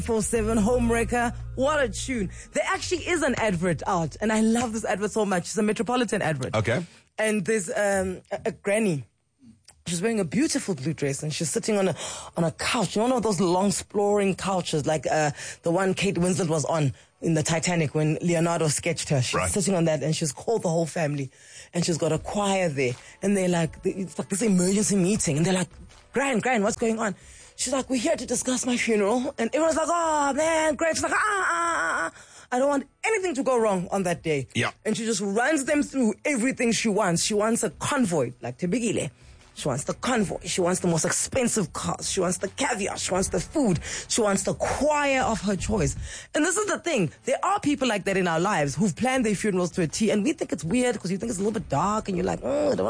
4/7 Homewrecker. What a tune. There actually is an advert out, and I love this advert so much. It's a Metropolitan advert. Okay. And there's a granny. She's wearing a beautiful blue dress, and she's sitting on a couch. You know, one of those long exploring couches, like the one Kate Winslet was on in the Titanic when Leonardo sketched her. She's sitting on that, and she's called the whole family, and she's got a choir there, and they're like, it's like this emergency meeting, and they're like, Gran, what's going on? She's like, we're here to discuss my funeral, and everyone's like, oh man, great. She's like, I don't want anything to go wrong on that day. Yeah. And she just runs them through everything she wants. She wants a convoy, like Tebigile. She wants the convoy. She wants the most expensive cars. She wants the caviar. She wants the food. She wants the choir of her choice. And this is the thing. There are people like that in our lives who've planned their funerals to a T, and we think it's weird because you think it's a little bit dark, and you're like, I don't